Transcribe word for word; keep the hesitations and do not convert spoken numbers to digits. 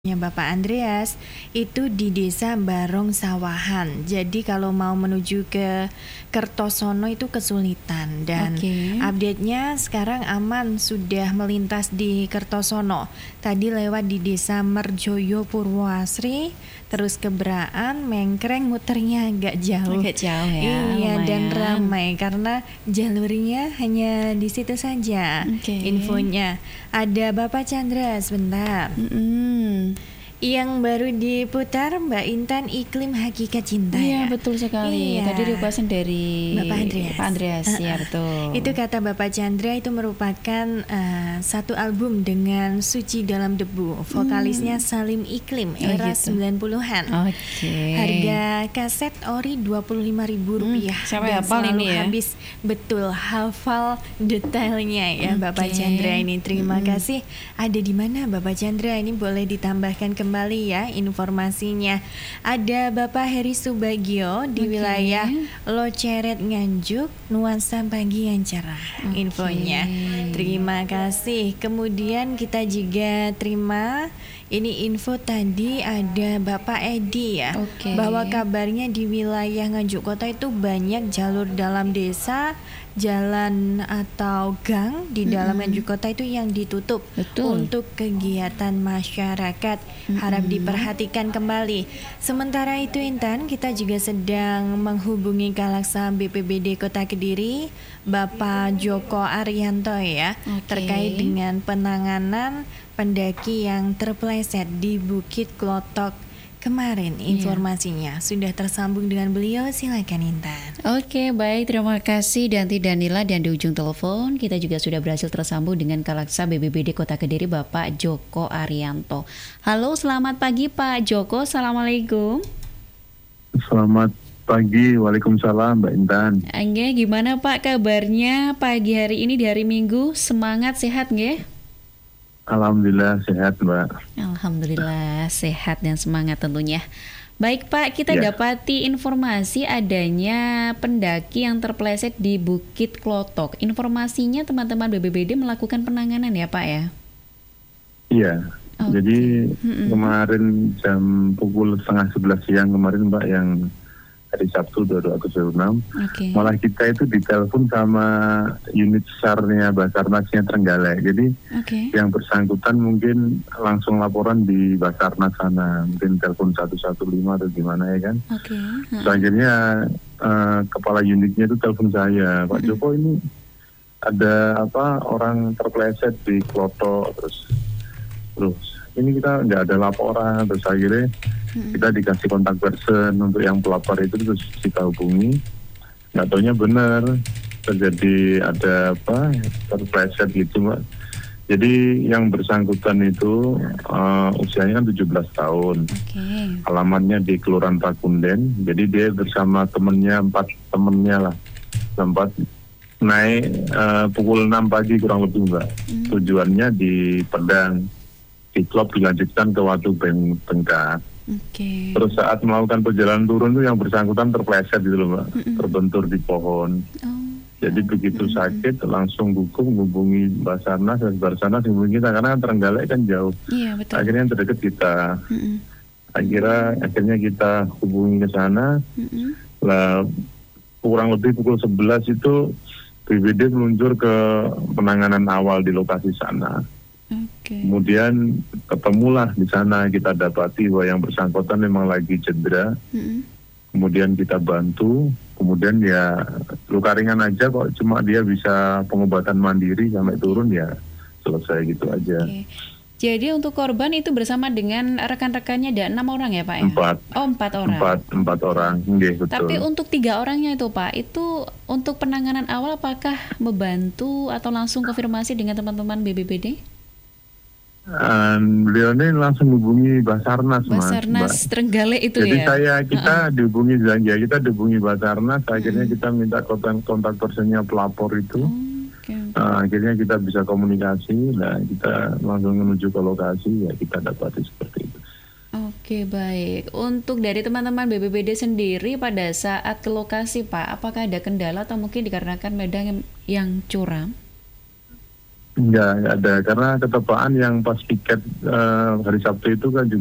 Ya, Bapak Andreas itu di Desa Barong Sawahan. Jadi kalau mau menuju ke Kertosono itu kesulitan dan Oke. update-nya sekarang aman sudah melintas di Kertosono. Tadi lewat di Desa Merjoyo Purwoasri, terus ke Braan, Mengkreng, muternya agak jauh. Agak jauh ya, Iya, dan lumayan. ramai karena jalurnya hanya di situ saja. Oke. Infonya ada Bapak Chandra sebentar. Mm-mm. Yang baru diputar Mbak Intan, Iklim Hakikat Cinta. Iya, ya? betul sekali. Iya. Tadi requestan dari Bapak Andreas. Pak Andreas, ya Uh-uh. betul. Itu kata Bapak Chandra itu merupakan uh, satu album dengan Suci Dalam Debu. Vokalisnya Salim Iklim, Oh, era gitu. sembilan puluhan. Oke. Harga kaset ori dua puluh lima ribu rupiah. Hmm, siapa Dan hafal selalu ini ya? habis. Betul, hafal detailnya ya Bapak Oke. Chandra ini. Terima Mm-mm. kasih. Ada di mana Bapak Chandra? Ini boleh ditambahkan kembali ya informasinya. Ada Bapak Heri Subagio di Oke. wilayah Loceret Nganjuk, nuansa pagi yang cerah. Oke. Infonya. Terima kasih. Kemudian kita juga terima ini info tadi ada Bapak Edi ya. Oke. Bahwa kabarnya di wilayah Nganjuk Kota itu banyak jalur dalam desa, jalan atau gang di dalam Mm-mm. Nganjuk Kota itu yang ditutup Betul. untuk kegiatan masyarakat. Harap Mm-mm. diperhatikan kembali. Sementara itu Intan, kita juga sedang menghubungi Kalaksa B P B D Kota Kediri, Bapak Joko Arianto ya, Oke. terkait dengan penanganan pendaki yang terpeleset di Bukit Klotok kemarin. Informasinya sudah tersambung dengan beliau, silakan Intan. Oke, baik. Terima kasih Danti Danila, dan di ujung telepon kita juga sudah berhasil tersambung dengan Kalaksa B B B D Kota Kediri, Bapak Joko Arianto. Halo, selamat pagi Pak Joko. Assalamualaikum. Selamat pagi, waalaikumsalam Mbak Intan. Angge, gimana Pak kabarnya pagi hari ini di hari Minggu? Semangat, sehat nggih? Alhamdulillah sehat Mbak. Alhamdulillah sehat dan semangat tentunya. Baik Pak, kita Ya. dapati informasi adanya pendaki yang terpeleset di Bukit Klotok. Informasinya teman-teman B B B D melakukan penanganan ya Pak ya? Iya. Oke. Jadi Mm-mm. kemarin jam pukul setengah sebelas siang kemarin Mbak, yang hari Sabtu dua puluh dua Agustus dua ribu enam, Oke. malah kita itu ditelepon sama unit SAR-nya Basarnasnya Trenggalek. Jadi Oke. yang bersangkutan mungkin langsung laporan di Basarnas sana, mungkin telepon satu satu lima atau gimana ya kan. Oke. Terus akhirnya eh, kepala unitnya itu telepon saya, Pak Joko, ini ada apa orang terpeleset di Klotok, terus terus ini kita nggak ada laporan, terus akhirnya kita dikasih kontak person untuk yang pelapor itu, terus kita hubungi, nggak taunya benar terjadi ada apa terpeleset gitu Mbak. Jadi yang bersangkutan itu uh, usianya kan tujuh belas tahun. Oke. Alamatnya di Kelurahan Pakunden. Jadi dia bersama temennya, empat temennya lah, tempat naik uh, pukul enam pagi kurang lebih Mbak. Hmm. Tujuannya di Pedang, di klub dilanjutkan ke Watu Beng Bengkak. Oke. Terus saat melakukan perjalanan turun itu yang bersangkutan terpeleset gitu loh Mbak, Mm-mm. terbentur di pohon. Oh. Jadi begitu Mm-mm. sakit langsung gugung hubungi Basarnas, dan Basarnas hubungi kita karena kan Trenggalek kan jauh. Iya betul. Akhirnya yang terdekat kita. Mm-mm. Akhirnya akhirnya kita hubungi ke sana. Mm-mm. Lah kurang lebih pukul sebelas itu B B D meluncur ke penanganan awal di lokasi sana. Oke. Kemudian ketemulah di sana, kita dapati bahwa yang bersangkutan memang lagi cedera. Mm-mm. Kemudian kita bantu, kemudian ya luka ringan aja kok, cuma dia bisa pengobatan mandiri sampai turun ya selesai gitu aja. Oke. Jadi untuk korban itu bersama dengan rekan-rekannya ada enam orang ya Pak ya? Empat, Oh empat orang. empat, empat orang, nggih, betul. Tapi untuk tiga orangnya itu Pak, itu untuk penanganan awal apakah membantu atau langsung konfirmasi dengan teman-teman B B B D? Dan beliau ini langsung hubungi Basarnas, Mas. Basarnas Mbak. Trenggalek itu Jadi ya? saya kita dihubungi ya kita dihubungi Basarnas, akhirnya Mm-mm. kita minta kontak kontak personnya pelapor itu. Oh, oke. Nah, akhirnya kita bisa komunikasi, nah kita langsung menuju ke lokasi, ya kita dapati seperti itu. Oke baik. Untuk dari teman-teman B B B D sendiri pada saat ke lokasi Pak, apakah ada kendala atau mungkin dikarenakan medan yang, yang curam? Enggak, enggak ada. Karena ketepaan yang pas piket uh, hari Sabtu itu kan juga